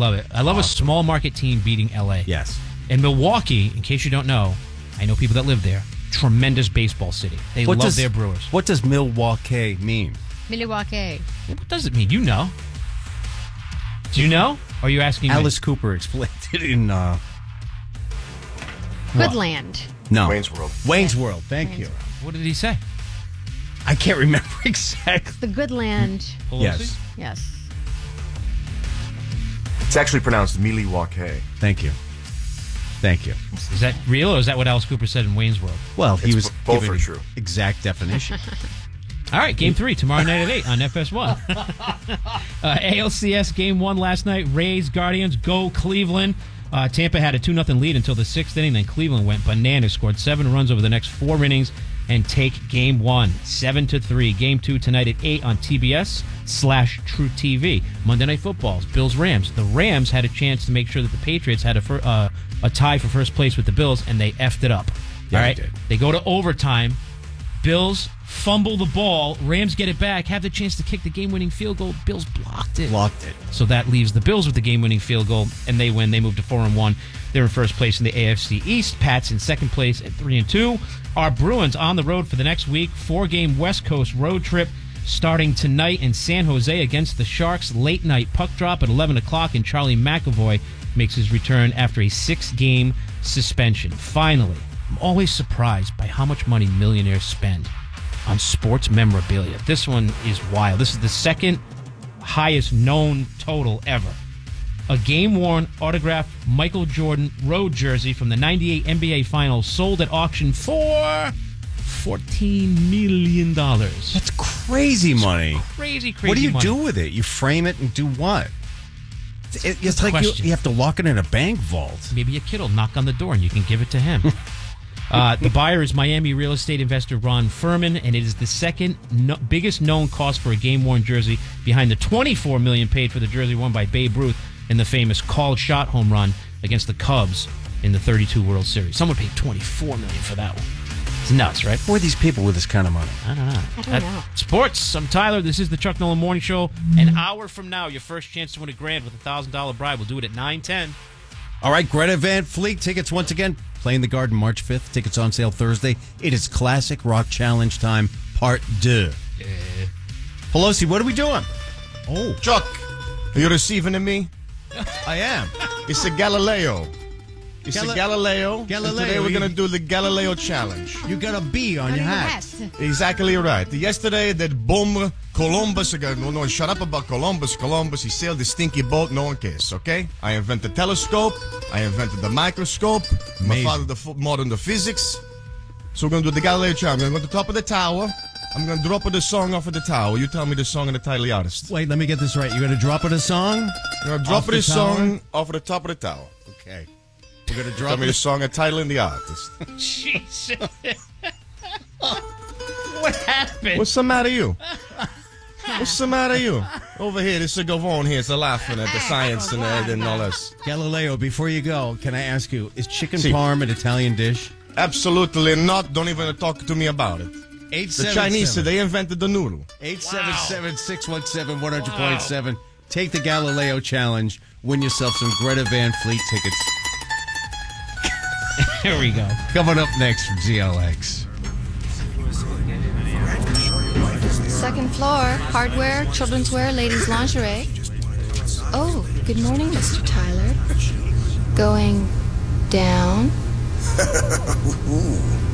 love it. I love a small market team beating LA. Yes. And Milwaukee, in case you don't know, I know people that live there, tremendous baseball city. They love their Brewers. What does Milwaukee mean? Milwaukee. What does it mean? You know. Do you know? Or are you asking me? Alice Cooper explained it in... Goodland. No. Wayne's World. Wayne's World. Thank you. What did he say? I can't remember exactly. The Goodland. Pelosi? Yes. Yes. It's actually pronounced Milwaukee. Thank you. Thank you. Is that real, or is that what Alice Cooper said in Wayne's World? Well, he was both giving are true. Exact definition. All right, Game 3, tomorrow night at 8 on FS1. ALCS Game 1 last night, Rays, Guardians, go Cleveland. Tampa had a 2-0 lead until the 6th inning, then Cleveland went bananas, scored 7 runs over the next 4 innings, and take Game 1, 7-3. Game 2 tonight at 8 on TBS/True TV. Monday Night Footballs, Bills-Rams. The Rams had a chance to make sure that the Patriots had a tie for first place with the Bills, and they effed it up. Yeah, all right, they did. They go to overtime. Bills fumble the ball. Rams get it back, have the chance to kick the game-winning field goal. Bills blocked it. So that leaves the Bills with the game-winning field goal, and they win. They move to 4-1. They're in first place in the AFC East. Pats in second place at 3-2. Our Bruins on the road for the next week. 4-game West Coast road trip starting tonight in San Jose against the Sharks. Late night puck drop at 11 o'clock, and Charlie McAvoy makes his return after a 6-game suspension. Finally, I'm always surprised by how much money millionaires spend on sports memorabilia. This one is wild. This is the second highest known total ever. A game-worn autographed Michael Jordan road jersey from the 98 NBA Finals sold at auction for $14 million. That's crazy money. Crazy What do you money. do with it? You frame it and do what? It's like question. you have to lock it in a bank vault. Maybe a kid will knock on the door and you can give it to him. The buyer is Miami real estate investor Ron Furman, and it is the second biggest known cost for a game-worn jersey, behind the $24 million paid for the jersey worn by Babe Ruth in the famous called shot home run against the Cubs in the 32 World Series. Someone paid $24 million for that one. It's nuts, right? Who are these people with this kind of money? I don't know. I don't know. Sports. I'm Tyler. This is the Chuck Nolan Morning Show. An hour from now, your first chance to win $1,000 with a $1,000 bribe. We'll do it at 9:10. All right, Greta Van Fleet tickets once again. Play in the Garden March 5th. Tickets on sale Thursday. It is Classic Rock Challenge time, part 2. Pelosi, what are we doing? Oh, Chuck, are you receiving me? I am. It's a Galileo. It's a Galileo. Galileo, And today we're going to do the Galileo Challenge. You got a B on your hat. Exactly right. Yesterday, that bomb Columbus, no, shut up about Columbus. He sailed the stinky boat, no one cares, okay? I invented the telescope. I invented the microscope. My father modern the physics. So we're going to do the Galileo Challenge. I'm going to go to the top of the tower. I'm going to drop the song off of the tower. You tell me the song and the title of the artist. Wait, let me get this right. You're going to drop it a song? I'm going to drop the song off of the top of the tower. Okay. We're going to Tell drop me the song and title and the artist. Jesus. What happened? What's the matter you? What's the matter you? Over here, this is Gavone here. It's laughing at the science and all this. Galileo, before you go, can I ask you, is chicken parm an Italian dish? Absolutely not. Don't even talk to me about it. The Chinese, they invented the noodle. 877-617-100.7. Take the Galileo Challenge. Win yourself some Greta Van Fleet tickets. Here we go. Coming up next from ZLX. Second floor, hardware, children's wear, ladies' lingerie. Oh, good morning, Mr. Tyler. Going down.